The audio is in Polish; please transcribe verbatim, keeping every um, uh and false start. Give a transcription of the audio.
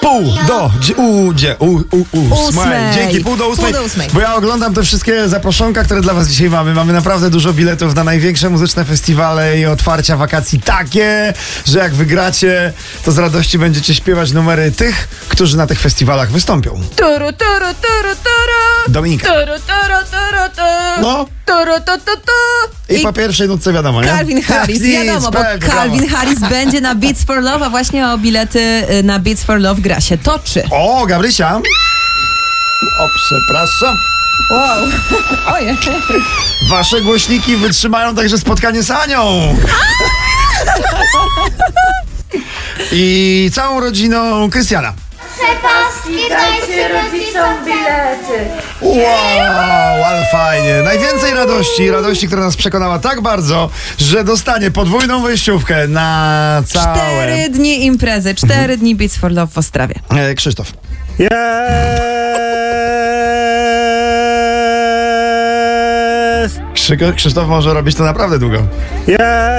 pół do u, dzie, u, u, u, ósmej. Dzięki, pół do ósmej. Pół do ósmej. Bo ja oglądam te wszystkie zaproszonka, które dla was dzisiaj mamy. Mamy naprawdę dużo biletów na największe muzyczne festiwale i otwarcia wakacji takie, że jak wygracie, to z radości będziecie śpiewać numery tych, którzy na tych festiwalach wystąpią. Turu, turu, turu, turu. Dominika. Turu, turu, turu, turu. No. Turu, tu, tu, tu. I, I po pierwszej nutce wiadomo, nie? Calvin Harris, Nic, wiadomo, bo pewnie, Calvin brawo. Harris będzie na Beats for Love, a właśnie o bilety na Beats for Love gra się toczy. O, Gabrysia. O, przepraszam. Wow. Ojej. Wasze głośniki wytrzymają także spotkanie z Anią. I całą rodziną Krystiana. Przepaski dajcie rodzicom bilety. Wow, ale fajnie. Najwięcej radości, radości, która nas przekonała tak bardzo, że dostanie podwójną wejściówkę na całe... Cztery dni imprezy, cztery Mhm. dni Beats for Love w Ostrawie. E, Krzysztof. Jest! Krzy- Krzysztof może robić to naprawdę długo. Jest!